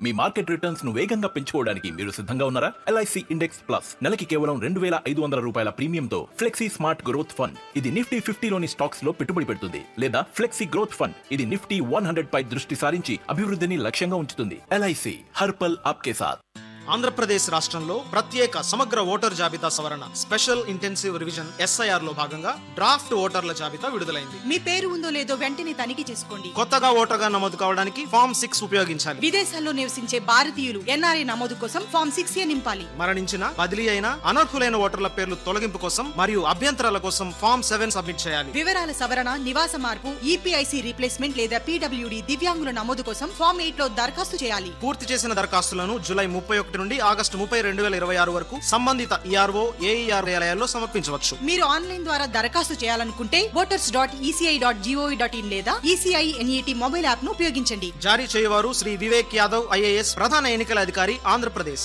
మీ market returns ను వేగంగా పెంచుకోవడానికి మీరు సిద్ధంగా ఉన్నారా? ఎల్ఐసి ఇండెక్స్ ప్లస్ నెలకి కేవలం 2,500 రూపాయల ప్రీమియంతో ఫ్లెక్సీ స్మార్ట్ గ్రోత్ ఫండ్. ఇది నిఫ్టీ 50లోని స్టాక్స్ లో పెట్టుబడి పెడుతుంది. లేదా ఫ్లెక్సీ గ్రోత్ ఫండ్. ఇది నిఫ్టీ 100 పై దృష్టి సారించి అభివృద్ధిని లక్ష్యంగా ఉంచుతుంది. ఎల్ఐసి హర్ పల్ ఆప్కే సాత్. ఆంధ్రప్రదేశ్ రాష్ట్రంలో ప్రత్యేక సమగ్ర ఓటర్ జాబితా సవరణ స్పెషల్ ఇంటెన్సివ్ రివిజన్ ఎస్ఐఆర్ లో భాగంగా డ్రాఫ్ట్ ఓటర్ల జాబితా విడుదలైంది. మీ పేరు ఉందో లేదో వెంటనే తనిఖీ చేసుకోండి. కొత్తగా ఓటర్గా నమోదు కావడానికి ఫామ్ 6 ఉపయోగించాలి. విదేశాల్లో నివసించే భారతీయులు ఎన్ఆర్ఐ నమోదు కోసం ఫామ్ 6A నింపాలి. మరణించిన, బదిలీ అయిన, అనర్హులైన ఓటర్ల పేర్లు తొలగింపు కోసం మరియు అభ్యంతరాల కోసం ఫామ్ 7 సబ్మిట్ చేయాలి. వివరాల సవరణ, నివాస మార్పు, ఈపీఐసి రీప్లేస్మెంట్ లేదా పీడబ్ల్యూడీ దివ్యాంగుల నమోదు కోసం ఫామ్ 8 లో దరఖాస్తు చేయాలి. పూర్తి చేసిన దరఖాస్తులను జూలై 31 నుండి ఆగస్టు 30, 2026 వరకు సంబంధిత ఈఆర్ఓ, ఏఈఆర్ కార్యాలయాల్లో సమర్పించవచ్చు. మీరు ఆన్లైన్ ద్వారా దరఖాస్తు చేయాలనుకుంటే voters.eci.gov.in లేదా ఈసీఐ ఎన్ఈటీ మొబైల్ యాప్ ను ఉపయోగించండి. జారీ చేయవారు శ్రీ వివేక్ యాదవ్ ఐఏఎస్, ప్రధాన ఎన్నికల అధికారి, ఆంధ్రప్రదేశ్.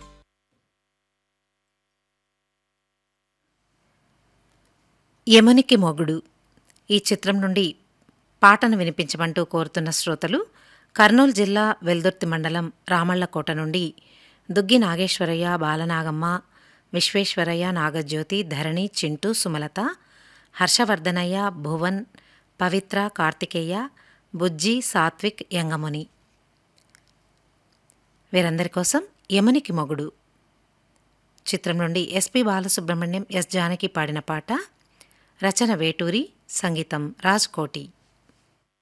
యమనికి మొగుడు ఈ చిత్రం నుండి పాటను వినిపించమంటూ కోరుతున్న శ్రోతలు కర్నూలు జిల్లా వెల్దుర్తి మండలం రామళ్లకోట నుండి దుగ్గి నాగేశ్వరయ్య, బాలనాగమ్మ, విశ్వేశ్వరయ్య, నాగజ్యోతి, ధరణి, చింటూ, సుమలత, హర్షవర్ధనయ్య, భువన్, పవిత్ర, కార్తికేయ, బుజ్జి, సాత్విక్, యంగముని. వీరందరి కోసం యమునికి మొగుడు చిత్రం నుండి ఎస్పి బాలసుబ్రహ్మణ్యం, ఎస్ జానకి పాడిన పాట. రచన వేటూరి, సంగీతం రాజ్కోటి.